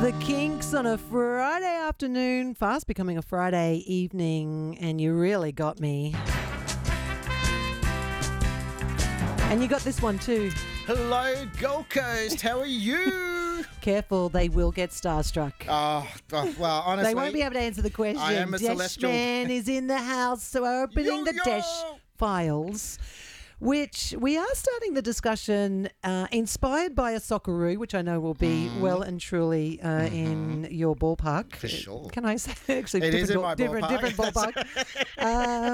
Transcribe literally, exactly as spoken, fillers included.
The Kinks on a Friday afternoon, fast becoming a Friday evening, and you really got me. And you got this one too. Hello, Gold Coast. How are you? Careful, they will get starstruck. Oh, oh, well, honestly. They won't be able to answer the question. I am a Dash celestial. Man is in the house, so we're opening Yo, the yo. Dash files, which we are starting the discussion uh, inspired by a Socceroo, which I know will be Mm. well and truly uh, mm-hmm. in your ballpark. For sure. Can I say actually It different, is in my different, ballpark. different ballpark? uh,